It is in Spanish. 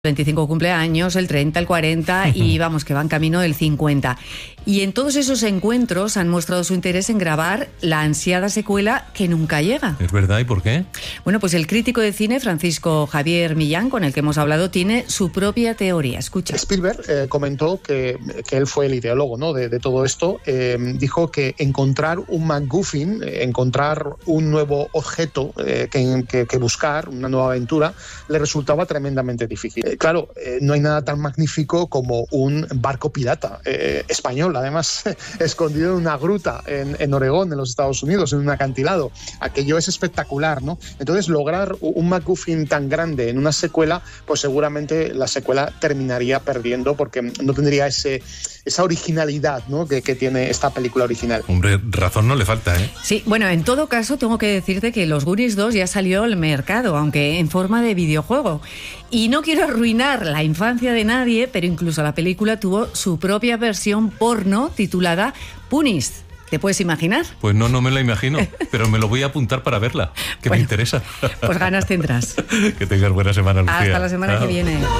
25 cumpleaños, el 30, el 40 y vamos, que van camino del 50. Y en todos esos encuentros han mostrado su interés en grabar la ansiada secuela que nunca llega. ¿Es verdad? ¿Y por qué? Bueno, pues el crítico de cine Francisco Javier Millán, con el que hemos hablado, tiene su propia teoría. Escucha. Spielberg comentó que él fue el ideólogo, ¿no?, de todo esto. Dijo que encontrar un MacGuffin, encontrar un nuevo objeto que buscar, una nueva aventura, le resultaba tremendamente difícil. Claro, no hay nada tan magnífico como un barco pirata español, además escondido en una gruta en Oregón, en los Estados Unidos, en un acantilado. Aquello es espectacular, ¿no? Entonces, lograr un MacGuffin tan grande en una secuela, pues seguramente la secuela terminaría perdiendo porque no tendría esa originalidad, ¿no?, que tiene esta película original. Hombre, razón no le falta, ¿eh? Sí, bueno, en todo caso tengo que decirte que Los Goonies 2 ya salió al mercado, aunque en forma de videojuego. Y no quiero arruinar la infancia de nadie, pero incluso la película tuvo su propia versión porno titulada Punis. ¿Te puedes imaginar? Pues no me la imagino, pero me lo voy a apuntar para verla, que me interesa. Pues ganas tendrás. Que tengas buena semana, Lucía. Hasta la semana que viene.